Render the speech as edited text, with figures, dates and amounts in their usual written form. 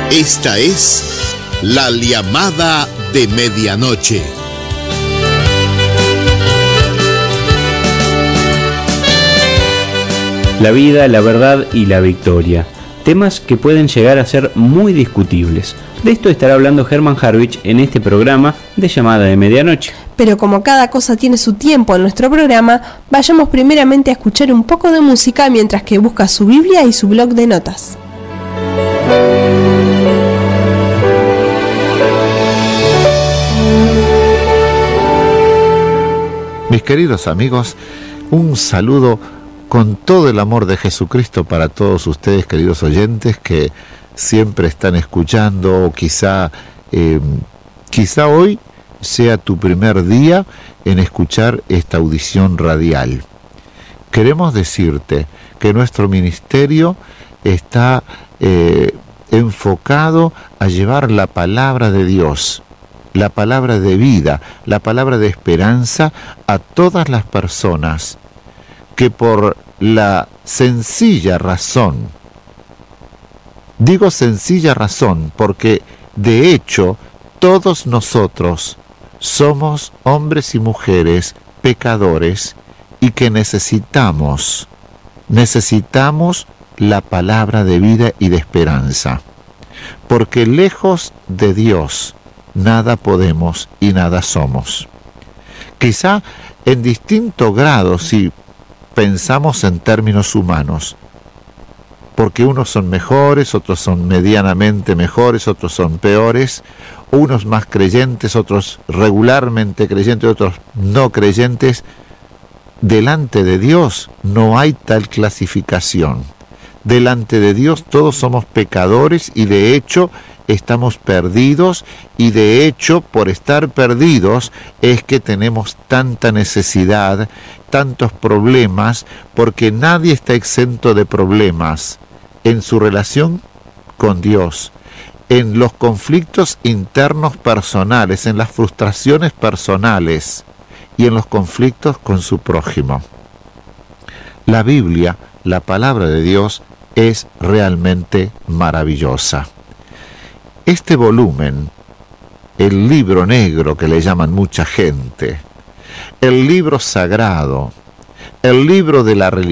Esta es la llamada de medianoche. La vida, la verdad y la victoria. Temas que pueden llegar a ser muy discutibles. De esto estará hablando Hermann Harwich en este programa de llamada de medianoche. Pero como cada cosa tiene su tiempo en nuestro programa, vayamos primeramente a escuchar un poco de música mientras que busca su Biblia y su blog de notas. Mis queridos amigos, un saludo con todo el amor de Jesucristo para todos ustedes, queridos oyentes, que siempre están escuchando, o quizá hoy sea tu primer día en escuchar esta audición radial. Queremos decirte que nuestro ministerio está enfocado a llevar la palabra de Dios, la palabra de vida, la palabra de esperanza a todas las personas que por la sencilla razón, digo sencilla razón porque de hecho todos nosotros somos hombres y mujeres pecadores y que necesitamos la palabra de vida y de esperanza, porque lejos de Dios nada podemos y nada somos. Quizá en distinto grado si pensamos en términos humanos, porque unos son mejores, otros son medianamente mejores, otros son peores, unos más creyentes, otros regularmente creyentes, otros no creyentes. Delante de Dios no hay tal clasificación. Delante de Dios todos somos pecadores y de hecho estamos perdidos, y de hecho por estar perdidos es que tenemos tanta necesidad, tantos problemas, porque nadie está exento de problemas en su relación con Dios, en los conflictos internos personales, en las frustraciones personales y en los conflictos con su prójimo. La Biblia, la palabra de Dios, es realmente maravillosa. Este volumen, el libro negro que le llaman mucha gente, el libro sagrado, el libro de la religión,